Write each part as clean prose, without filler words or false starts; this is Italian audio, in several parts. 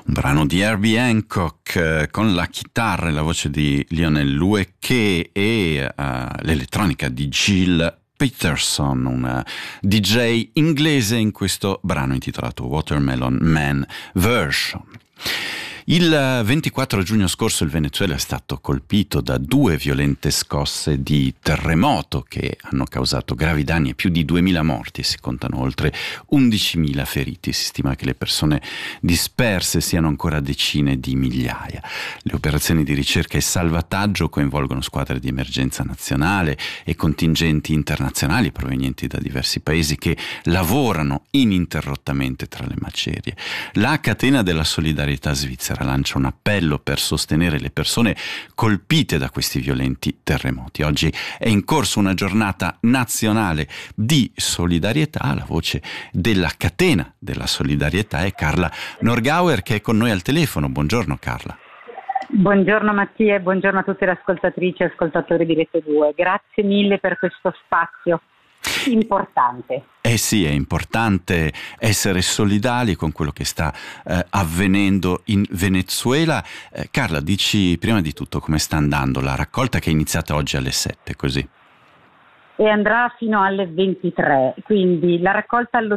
Un brano di Herbie Hancock con la chitarra e la voce di Lionel Loueke e l'elettronica di Gil Peterson, un DJ inglese in questo brano intitolato Watermelon Man Version. Il 24 giugno scorso il Venezuela è stato colpito da 2 violente scosse di terremoto che hanno causato gravi danni e più di 2.000 morti e si contano oltre 11.000 feriti. Si stima che le persone disperse siano ancora decine di migliaia. Le operazioni di ricerca e salvataggio coinvolgono squadre di emergenza nazionale e contingenti internazionali provenienti da diversi paesi che lavorano ininterrottamente tra le macerie. La catena della solidarietà svizzera lancia un appello per sostenere le persone colpite da questi violenti terremoti. Oggi è in corso una giornata nazionale di solidarietà. La voce della catena della solidarietà è Carla Norgauer, che è con noi al telefono. Buongiorno Carla. Buongiorno Mattia e buongiorno a tutte le ascoltatrici e ascoltatori di Rete 2. Grazie mille per questo spazio importante. Sì, è importante essere solidali con quello che sta avvenendo in Venezuela. Carla, dici prima di tutto come sta andando la raccolta che è iniziata oggi alle 7, così? E andrà fino alle 23, quindi la raccolta allo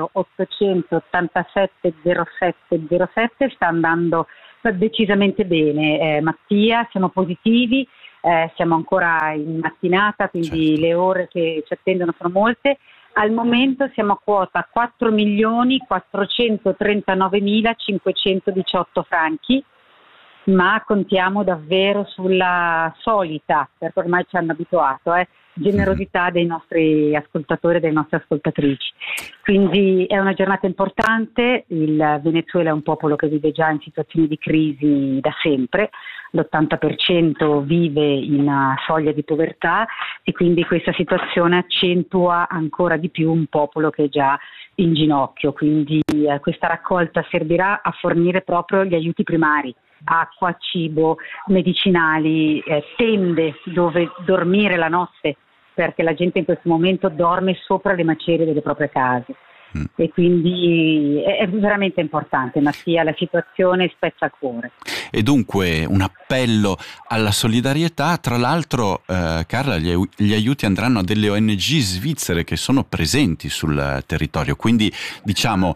0887 07 07 sta andando decisamente bene. Mattia, siamo positivi, siamo ancora in mattinata, quindi certo. Le ore che ci attendono sono molte. Al momento siamo a quota 4.439.518 franchi, ma contiamo davvero sulla solita, perché ormai ci hanno abituato, generosità dei nostri ascoltatori e delle nostre ascoltatrici. Quindi è una giornata importante. Il Venezuela è un popolo che vive già in situazioni di crisi da sempre, l'80% vive in soglia di povertà e quindi questa situazione accentua ancora di più un popolo che è già in ginocchio. Quindi questa raccolta servirà a fornire proprio gli aiuti primari: acqua, cibo, medicinali, tende dove dormire la notte, perché la gente in questo momento dorme sopra le macerie delle proprie case. E quindi è veramente importante, Mattia, la situazione spezza il cuore. E dunque un appello alla solidarietà. Tra l'altro, Carla, gli aiuti andranno a delle ONG svizzere che sono presenti sul territorio, quindi diciamo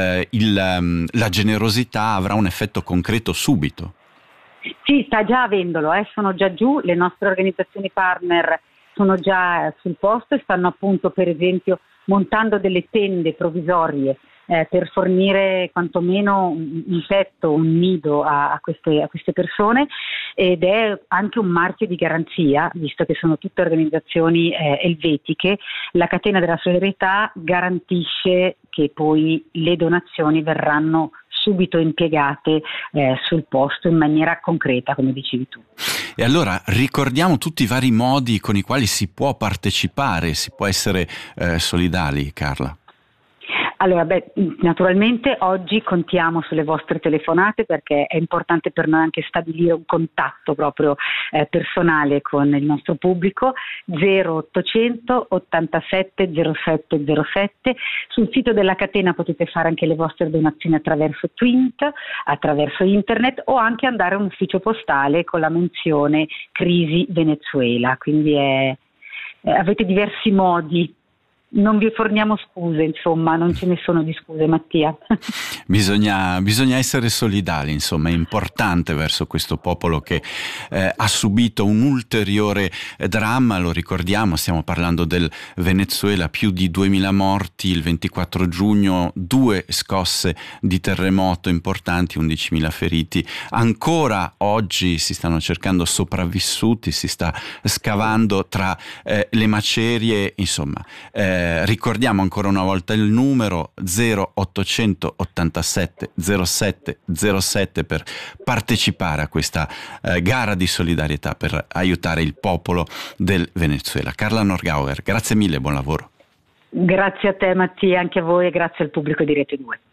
la generosità avrà un effetto concreto subito. Sì, sta già avendolo, sono già giù, le nostre organizzazioni partner sono già sul posto e stanno appunto, per esempio, montando delle tende provvisorie per fornire quantomeno un tetto, un nido a queste persone, ed è anche un marchio di garanzia, visto che sono tutte organizzazioni elvetiche. La catena della solidarietà garantisce che poi le donazioni verranno subito impiegate sul posto in maniera concreta, come dicevi tu. E allora ricordiamo tutti i vari modi con i quali si può partecipare, si può essere solidali, Carla. Allora, naturalmente oggi contiamo sulle vostre telefonate, perché è importante per noi anche stabilire un contatto proprio personale con il nostro pubblico. 0800 87 07 07. Sul sito della catena potete fare anche le vostre donazioni attraverso Twint, attraverso internet, o anche andare a un ufficio postale con la menzione Crisi Venezuela. Quindi avete diversi modi. Non vi forniamo scuse, insomma, non ce ne sono di scuse, Mattia. Bisogna essere solidali, insomma, è importante verso questo popolo che ha subito un ulteriore dramma. Lo ricordiamo, stiamo parlando del Venezuela, più di 2.000 morti il 24 giugno, 2 scosse di terremoto importanti, 11.000 feriti. Ancora oggi si stanno cercando sopravvissuti, si sta scavando tra le macerie, insomma. Ricordiamo ancora una volta il numero 0887 07 07 per partecipare a questa gara di solidarietà per aiutare il popolo del Venezuela. Carla Norgauer, grazie mille, buon lavoro. Grazie a te Mattia, anche a voi, e grazie al pubblico di Rete 2.